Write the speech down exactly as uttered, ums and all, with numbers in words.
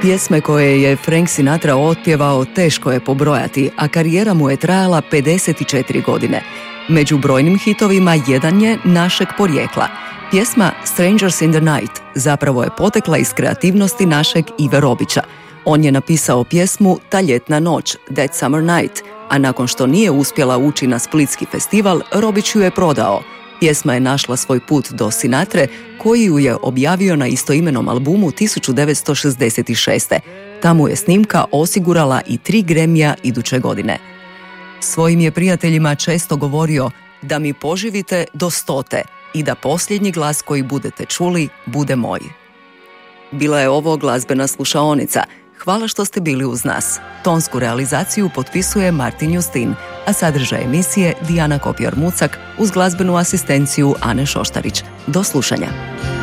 Pjesme koje je Frank Sinatra otpjevao teško je pobrojati, a karijera mu je trajala pedeset četiri godine. Među brojnim hitovima jedan je našeg porijekla. Pjesma Strangers in the Night zapravo je potekla iz kreativnosti našeg Ive Robića. On je napisao pjesmu Ta ljetna noć, That Summer Night, a nakon što nije uspjela ući na Splitski festival, Robić ju je prodao. Pjesma je našla svoj put do Sinatre, koji ju je objavio na istoimenom albumu tisuću devetsto šezdeset šeste. Tamo je snimka osigurala i tri Gramija iduće godine. Svojim je prijateljima često govorio da mi poživite do stote i da posljednji glas koji budete čuli bude moj. Bila je ovo glazbena slušaonica. Hvala što ste bili uz nas. Tonsku realizaciju potpisuje Martin Justin, a sadržaj emisije Dijana Kopjar-Mucak uz glazbenu asistenciju Ane Šoštarić. Do slušanja.